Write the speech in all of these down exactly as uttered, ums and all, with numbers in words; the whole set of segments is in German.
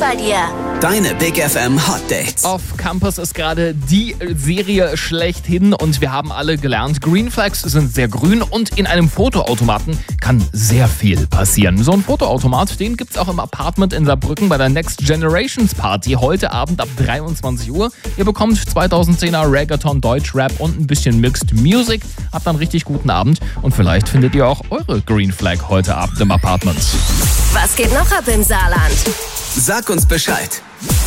bei dir. Deine Big F M Hot Dates. Auf Campus ist gerade die Serie schlechthin und wir haben alle gelernt, Green Flags sind sehr grün und in einem Fotoautomaten kann sehr viel passieren. So ein Fotoautomat, den gibt's auch im Apartment in Saarbrücken bei der Next Generations Party heute Abend ab dreiundzwanzig Uhr. Ihr bekommt zweitausendzehner Reggaeton, Deutschrap und ein bisschen Mixed Music. Habt einen richtig guten Abend und vielleicht findet ihr auch eure Green Flag heute Abend im Apartment. Was geht noch ab im Saarland? Sag uns Bescheid.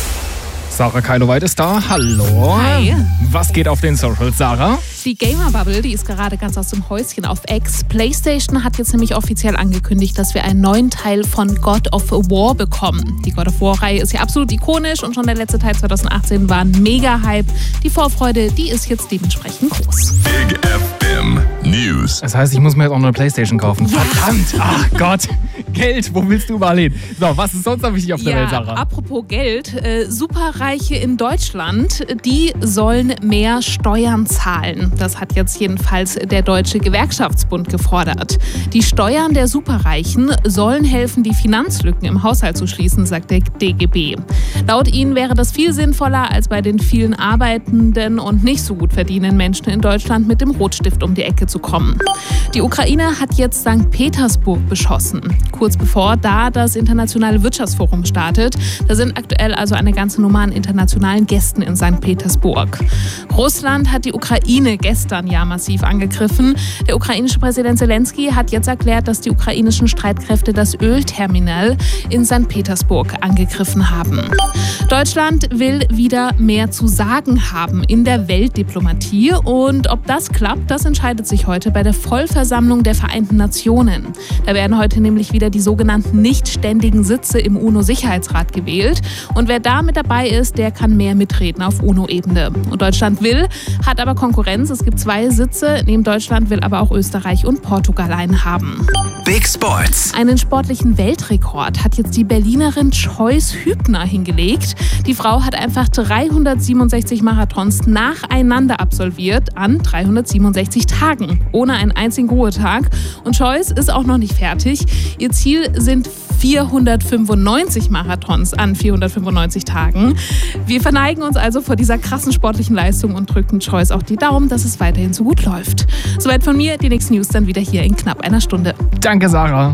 Sarah Keiloweit ist da. Hallo. Hi. Was geht auf den Socials, Sarah? Die Gamer-Bubble, die ist gerade ganz aus dem Häuschen auf X. PlayStation hat jetzt nämlich offiziell angekündigt, dass wir einen neuen Teil von God of War bekommen. Die God of War-Reihe ist ja absolut ikonisch und schon der letzte Teil zweitausendachtzehn war ein Mega-Hype. Die Vorfreude, die ist jetzt dementsprechend groß. Big F M News. Das heißt, ich muss mir jetzt auch eine Playstation kaufen. Ja. Verdammt! Ach Gott! Geld, wo willst du überall hin? So, was ist sonst noch wichtig auf der ja, Welt, Sarah? Apropos Geld, äh, Superreiche in Deutschland, die sollen mehr Steuern zahlen. Das hat jetzt jedenfalls der Deutsche Gewerkschaftsbund gefordert. Die Steuern der Superreichen sollen helfen, die Finanzlücken im Haushalt zu schließen, sagt der D G B. Laut ihnen wäre das viel sinnvoller, als bei den vielen arbeitenden und nicht so gut verdienenden Menschen in Deutschland mit dem Rotstift um die Ecke zu kommen. Die Ukraine hat jetzt Sankt Petersburg beschossen. Kurz bevor da das Internationale Wirtschaftsforum startet. Da sind aktuell also eine ganze Nummer an internationalen Gästen in Sankt Petersburg. Russland hat die Ukraine gestern ja massiv angegriffen. Der ukrainische Präsident Zelensky hat jetzt erklärt, dass die ukrainischen Streitkräfte das Ölterminal in Sankt Petersburg angegriffen haben. Deutschland will wieder mehr zu sagen haben in der Weltdiplomatie. Und ob das klappt, das entscheidet sich heute bei der Vollversammlung der Vereinten Nationen. Da werden heute nämlich wieder die sogenannten nichtständigen Sitze im UNO-Sicherheitsrat gewählt. Und wer da mit dabei ist, der kann mehr mitreden auf UNO-Ebene. Und Deutschland will, hat aber Konkurrenz. Es gibt zwei Sitze. Neben Deutschland will aber auch Österreich und Portugal einen haben. Big Sports. Einen sportlichen Weltrekord hat jetzt die Berlinerin Joyce Hübner hingelegt. Die Frau hat einfach dreihundertsiebenundsechzig Marathons nacheinander absolviert an dreihundertsiebenundsechzig Tagen, ohne einen einzigen Ruhetag. Und Joyce ist auch noch nicht fertig. Ihr Ziel sind vierhundertfünfundneunzig Marathons an vierhundertfünfundneunzig Tagen. Wir verneigen uns also vor dieser krassen sportlichen Leistung und drücken Joyce auch die Daumen, dass es weiterhin so gut läuft. Soweit von mir, die nächsten News dann wieder hier in knapp einer Stunde. Danke, Sarah.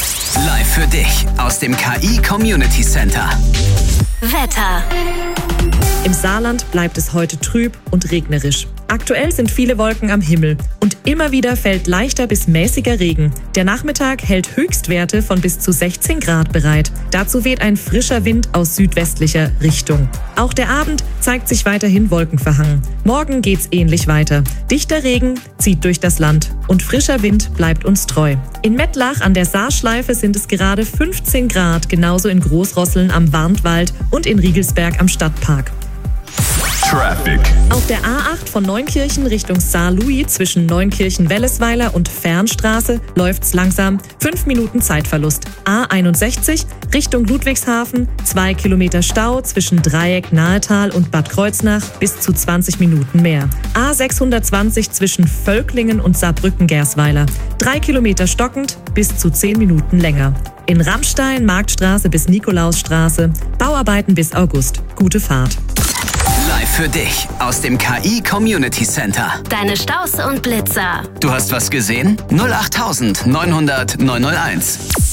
Live für dich aus dem K I Community Center. Wetter. Im Saarland bleibt es heute trüb und regnerisch. Aktuell sind viele Wolken am Himmel und immer wieder fällt leichter bis mäßiger Regen. Der Nachmittag hält Höchstwerte von bis zu sechzehn Grad bereit. Dazu weht ein frischer Wind aus südwestlicher Richtung. Auch der Abend zeigt sich weiterhin wolkenverhangen. Morgen geht's ähnlich weiter. Dichter Regen zieht durch das Land und frischer Wind bleibt uns treu. In Mettlach an der Saarschleife sind es gerade fünfzehn Grad, genauso in Großrosseln am Warntwald und in Riegelsberg am Stadtpark. Traffic. Auf der A acht von Neunkirchen Richtung Saarlouis zwischen Neunkirchen-Wellesweiler und Fernstraße läuft's langsam. Fünf Minuten Zeitverlust. A einundsechzig Richtung Ludwigshafen. Zwei Kilometer Stau zwischen Dreieck, Nahetal und Bad Kreuznach. Bis zu zwanzig Minuten mehr. A sechshundertzwanzig zwischen Völklingen und Saarbrücken-Gersweiler. Drei Kilometer stockend, bis zu zehn Minuten länger. In Rammstein, Marktstraße bis Nikolausstraße. Bauarbeiten bis August. Gute Fahrt. Live für dich aus dem K I Community Center. Deine Staus und Blitzer. Du hast was gesehen? null acht neunhundert neunhunderteins.